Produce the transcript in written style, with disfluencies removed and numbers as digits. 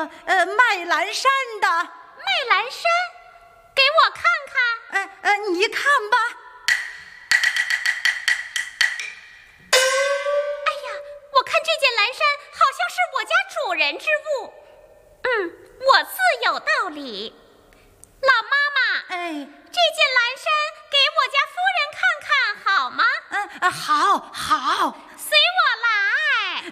卖蓝衫的。 卖蓝衫？给我看看。 你看吧。 哎呀，我看这件蓝衫好像是我家主人之物。我自有道理。老妈